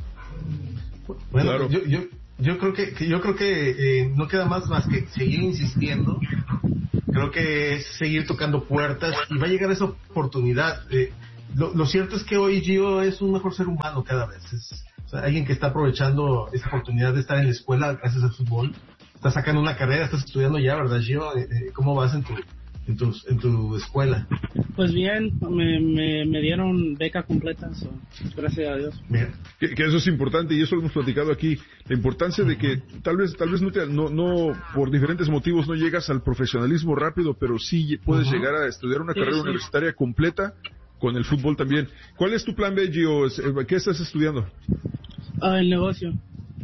[SPEAKER 3] Bueno, claro. yo, yo yo creo que, que yo creo que eh, no queda más más que seguir insistiendo. Creo que es seguir tocando puertas y va a llegar esa oportunidad. Eh, lo, lo cierto es que hoy Gio es un mejor ser humano cada vez. Es, o sea, alguien que está aprovechando esa oportunidad de estar en la escuela gracias al fútbol. Estás sacando una carrera, estás estudiando ya, ¿verdad, Gio? Eh, ¿Cómo vas en tu en tu, en tu escuela?
[SPEAKER 4] Pues bien, me, me, me dieron beca completa, so, gracias a Dios.
[SPEAKER 1] Que, que eso es importante, y eso lo hemos platicado aquí, la importancia de que tal vez tal vez no, te, no, no por diferentes motivos no llegas al profesionalismo rápido, pero sí puedes uh-huh. llegar a estudiar una sí, carrera sí. universitaria completa con el fútbol también. ¿Cuál es tu plan B, Gio? ¿Qué estás estudiando?
[SPEAKER 4] Uh, el negocio.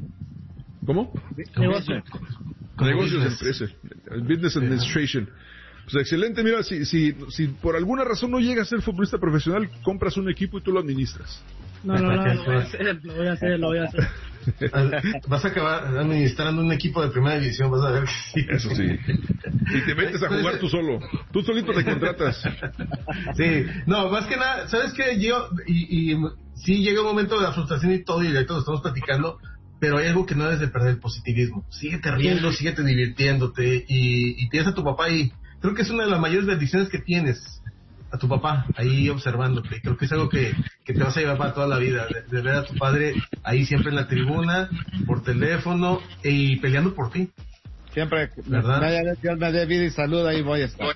[SPEAKER 1] ¿Cómo?
[SPEAKER 4] Negocio.
[SPEAKER 1] Negocios de empresa, Business Administration. Pues excelente, mira, si, si, si por alguna razón no llegas a ser futbolista profesional, compras un equipo y tú lo administras.
[SPEAKER 4] No, no, no, lo voy a hacer, lo voy a hacer, lo voy a hacer.
[SPEAKER 3] Vas a acabar administrando un equipo de primera división, vas a ver.
[SPEAKER 1] Eso sí. Y te metes a jugar tú solo. Tú solito te contratas.
[SPEAKER 3] Sí, no, más que nada, ¿sabes qué? Yo, y, y sí llega un momento de la frustración y todo, y ahorita lo estamos platicando, pero hay algo que no debes de perder, el positivismo. Síguete riendo, síguete divirtiéndote, y, y tienes a tu papá ahí. Creo que es una de las mayores bendiciones que tienes, a tu papá ahí observándote. Creo que es algo que, que te vas a llevar para toda la vida, de, de ver a tu padre ahí siempre en la tribuna, por teléfono y peleando por ti.
[SPEAKER 22] Siempre, ¿verdad? Dios me dé vida y salud, ahí voy a estar.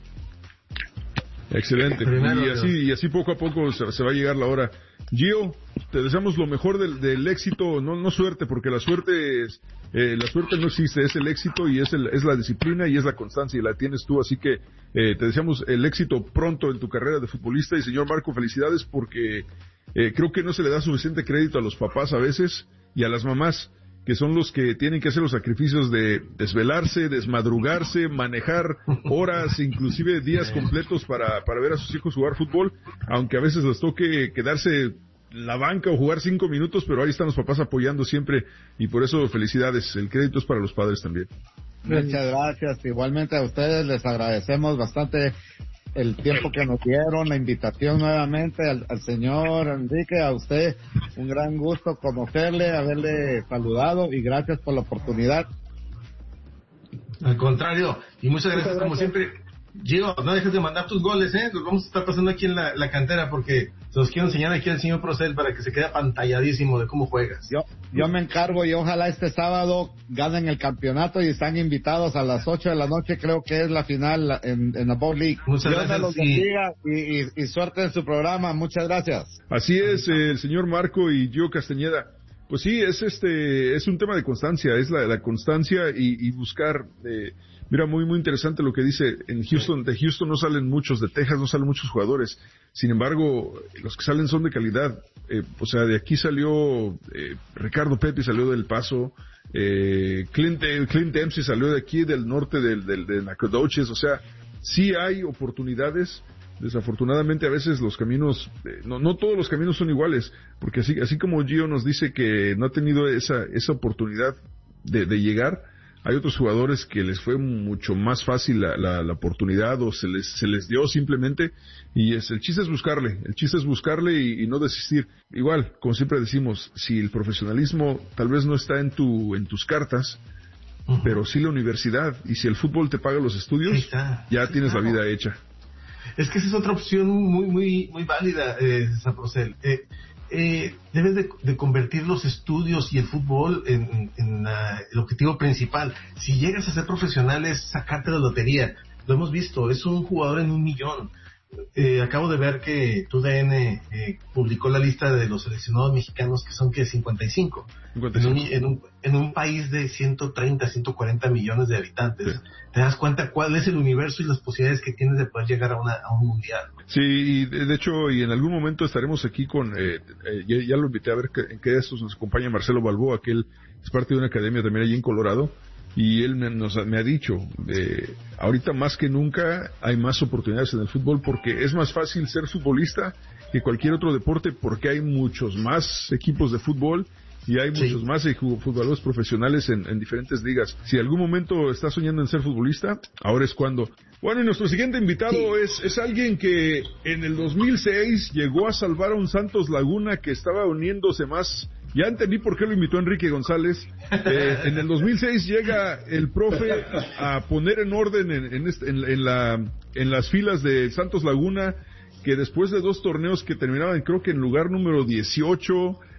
[SPEAKER 1] Excelente. Primero, y así y así poco a poco se, se va a llegar la hora. Gio, te deseamos lo mejor del, del éxito, no no suerte, porque la suerte es, eh, la suerte no existe, es el éxito y es el, es la disciplina y es la constancia, y la tienes tú, así que eh, te deseamos el éxito pronto en tu carrera de futbolista. Y señor Marco, felicidades, porque eh, creo que no se le da suficiente crédito a los papás a veces y a las mamás, que son los que tienen que hacer los sacrificios de desvelarse, desmadrugarse, manejar horas, inclusive días completos para, para ver a sus hijos jugar fútbol, aunque a veces les toque quedarse en la banca o jugar cinco minutos, pero ahí están los papás apoyando siempre, y por eso felicidades, el crédito es para los padres también.
[SPEAKER 22] Muchas gracias, igualmente a ustedes les agradecemos bastante el tiempo que nos dieron, la invitación nuevamente al, al señor Enrique, a usted, un gran gusto conocerle, haberle saludado, y gracias por la oportunidad.
[SPEAKER 3] Al contrario, y muchas gracias, muchas gracias. como siempre, Gio, no dejes de mandar tus goles, ¿eh? Los vamos a estar pasando aquí en la, la cantera porque se los quiero enseñar aquí al señor Procel para que se quede apantalladísimo de cómo juegas.
[SPEAKER 22] Yo, yo me encargo y ojalá este sábado ganen el campeonato y están invitados a las ocho de la noche, creo que es la final en, en la Bowl League.
[SPEAKER 3] Muchas
[SPEAKER 22] Dios
[SPEAKER 3] gracias.
[SPEAKER 22] me los bendiga y, y, y suerte en su programa. Muchas gracias.
[SPEAKER 1] Así es, eh, el señor Marco y Gio Castañeda. Pues sí, es este, es un tema de constancia, es la, la constancia y, y buscar. Eh, mira, muy muy interesante lo que dice. En Houston, de Houston no salen muchos, de Texas no salen muchos jugadores. Sin embargo, los que salen son de calidad. Eh, o sea, de aquí salió eh, Ricardo Pepi, salió del Paso. Eh, Clint, Clint Dempsey salió de aquí, del norte del, del, de Nacogdoches. O sea, sí hay oportunidades. Desafortunadamente a veces los caminos, eh, no, no todos los caminos son iguales, porque así, así como Gio nos dice que no ha tenido esa, esa oportunidad de, de llegar, hay otros jugadores que les fue mucho más fácil la, la, la oportunidad o se les, se les dio simplemente, y es, el chiste es buscarle, el chiste es buscarle y, y no desistir. Igual, como siempre decimos, si el profesionalismo tal vez no está en tu, en tus cartas, uh-huh. pero sí la universidad, y si el fútbol te paga los estudios, sí ya sí tienes claro. la vida hecha.
[SPEAKER 3] Es que esa es otra opción muy muy muy válida, eh, César Procel. Eh, eh, debes de, de convertir los estudios y el fútbol en, en uh, el objetivo principal. Si llegas a ser profesional es sacarte la lotería. Lo hemos visto, es un jugador en un millón. Eh, acabo de ver que T U D N eh, publicó la lista de los seleccionados mexicanos que son que cincuenta y cinco, cincuenta y cinco. En, un, en, un, en un país de ciento treinta, ciento cuarenta millones de habitantes. Sí. Te das cuenta cuál es el universo y las posibilidades que tienes de poder llegar a, una, a un mundial.
[SPEAKER 1] Sí, y de, de hecho, y en algún momento estaremos aquí con, eh, eh, ya, ya lo invité a ver que, en qué de estos nos acompaña Marcelo Balboa, que él es parte de una academia también allí en Colorado. Y él me, nos, me ha dicho, eh, ahorita más que nunca hay más oportunidades en el fútbol porque es más fácil ser futbolista que cualquier otro deporte porque hay muchos más equipos de fútbol y hay sí. muchos más futbolistas profesionales en, en diferentes ligas. Si algún momento estás soñando en ser futbolista, ahora es cuando. Bueno, y nuestro siguiente invitado sí. es, es alguien que en el dos mil seis llegó a salvar a un Santos Laguna que estaba uniéndose más. Ya entendí por qué lo invitó Enrique González. Eh, en el dos mil seis llega el profe a poner en orden en, en, este, en, en, la, en las filas de Santos Laguna, que después de dos torneos que terminaban creo que en lugar número dieciocho,